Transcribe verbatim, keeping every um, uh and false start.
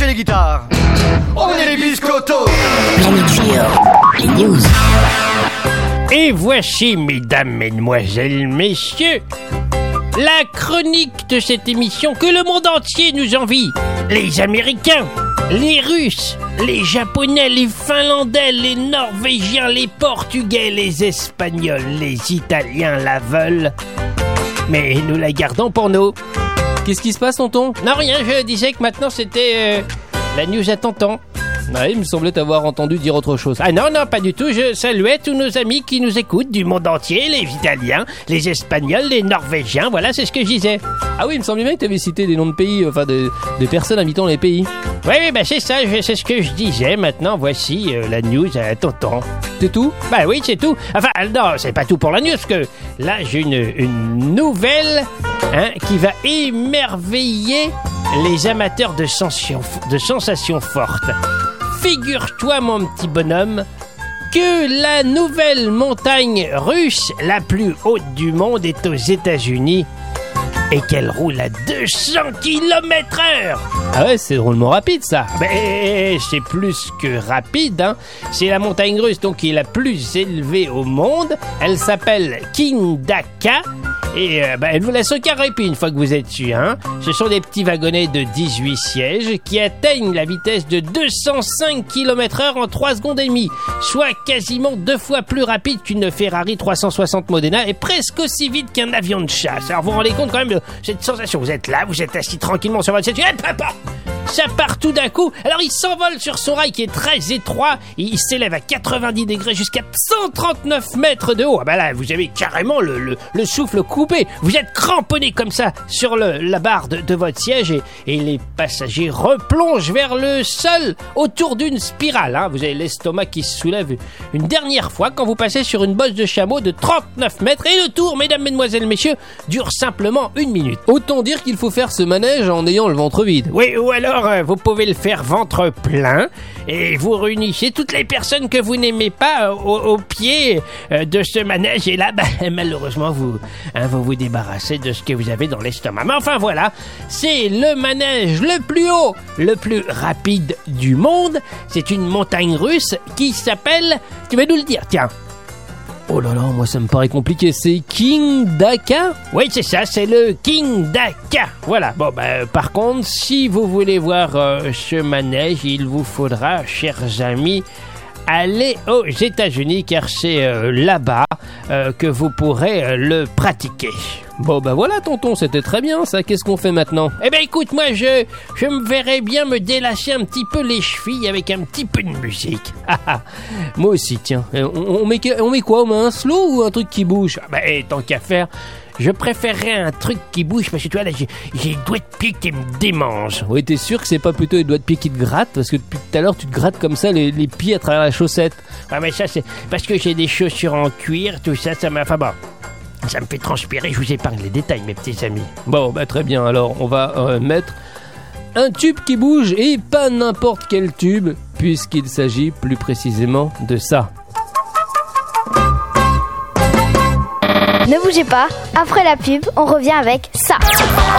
les guitares. On est les biscottos. Planète Geo, les news. Et voici, mesdames, mesdemoiselles, messieurs, la chronique de cette émission que le monde entier nous envie. Les Américains, les Russes, les Japonais, les Finlandais, les Norvégiens, les Portugais, les Espagnols, les Italiens la veulent. Mais nous la gardons pour nous. Qu'est-ce qui se passe, tonton? Non, rien, je disais que maintenant c'était euh, la news à tonton. Ouais, il me semblait t'avoir entendu dire autre chose. Ah non, non, pas du tout. Je saluais tous nos amis qui nous écoutent du monde entier, les Italiens, les Espagnols, les Norvégiens, voilà, c'est ce que je disais. Ah oui, il me semblait bien que tu avais cité des noms de pays, enfin de, de personnes habitant les pays. Oui, oui, bah c'est ça, je, c'est ce que je disais. Maintenant, voici euh, la news à tonton. C'est tout? Bah oui, c'est tout. Enfin, non, c'est pas tout pour la news, parce que là, j'ai une, une nouvelle hein, qui va émerveiller les amateurs de sensations, de sensations fortes. Figure-toi, mon petit bonhomme, que la nouvelle montagne russe, la plus haute du monde, est aux États-Unis et qu'elle roule à deux cents kilomètres heure. Ah ouais, c'est drôlement rapide, ça. Mais c'est plus que rapide, hein. C'est la montagne russe, donc, qui est la plus élevée au monde. Elle s'appelle Kindaka. Et euh, bah, elle vous laisse aucun répit une fois que vous êtes dessus, hein. Ce sont des petits wagonnets de dix-huit sièges qui atteignent la vitesse de deux cent cinq kilomètres heure en trois secondes et demie, soit quasiment deux fois plus rapide qu'une Ferrari trois cent soixante Modena et presque aussi vite qu'un avion de chasse. Alors vous vous rendez compte quand même de cette sensation. Vous êtes là, vous êtes assis tranquillement sur votre siège, et papa, ça part tout d'un coup. Alors il s'envole sur son rail qui est très étroit, il s'élève à quatre-vingt-dix degrés jusqu'à cent trente-neuf mètres de haut. Ah bah là, vous avez carrément le, le, le souffle coupé. Vous êtes cramponné comme ça sur le, la barre de, de votre siège et, et les passagers replongent vers le sol autour d'une spirale. Hein. Vous avez l'estomac qui se soulève une dernière fois quand vous passez sur une bosse de chameau de trente-neuf mètres et le tour, mesdames, mesdemoiselles, messieurs, dure simplement une minute. Autant dire qu'il faut faire ce manège en ayant le ventre vide. Oui, ou alors euh, vous pouvez le faire ventre plein et vous réunissez toutes les personnes que vous n'aimez pas euh, au, au pied euh, de ce manège et là, bah, malheureusement, vous, hein, vous vous débarrassez de ce que vous avez dans l'estomac. Mais enfin voilà, c'est le manège le plus haut, le plus rapide du monde. C'est une montagne russe qui s'appelle... Tu vas nous le dire, tiens. Oh là là, moi ça me paraît compliqué, c'est Kindaka? Oui, c'est ça, c'est le Kindaka. Voilà, bon, bah, par contre, si vous voulez voir euh, ce manège, il vous faudra, chers amis, aller aux États-Unis, car c'est euh, là-bas euh, que vous pourrez euh, le pratiquer. Bon bah voilà tonton, c'était très bien ça, qu'est-ce qu'on fait maintenant? Eh ben écoute, moi je, je me verrais bien me délasser un petit peu les chevilles avec un petit peu de musique. Moi aussi tiens, on, on, met, on met quoi? On met un slow ou un truc qui bouge? Ah ben eh, tant qu'à faire, je préférerais un truc qui bouge parce que tu vois là j'ai, j'ai les doigts de pied qui me démangent. Oui, t'es sûr que c'est pas plutôt les doigts de pied qui te grattent? Parce que depuis tout à l'heure tu te grattes comme ça les, les pieds à travers la chaussette. Ouais mais ça c'est parce que j'ai des chaussures en cuir, tout ça, ça m'a... Enfin bon... Ça me fait transpirer, je vous épargne les détails, mes petits amis. Bon, bah très bien, alors on va euh, mettre un tube qui bouge et pas n'importe quel tube, puisqu'il s'agit plus précisément de ça. Ne bougez pas, après la pub, on revient avec ça.